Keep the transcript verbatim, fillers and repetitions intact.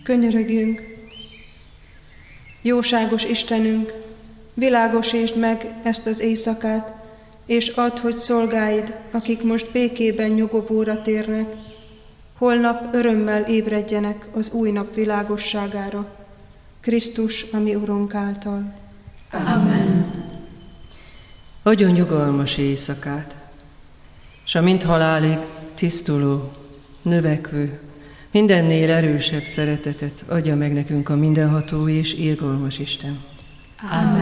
Könyörögjünk! Jóságos Istenünk, világosítsd meg ezt az éjszakát, és add, hogy szolgáid, akik most békében nyugovóra térnek, holnap örömmel ébredjenek az új nap világosságára, Krisztus, a mi Urunk által. Amen. Adjon nyugalmas éjszakát, s a mint halálig tisztuló, növekvő, mindennél erősebb szeretetet adja meg nekünk a mindenható és irgalmas Isten. Amen.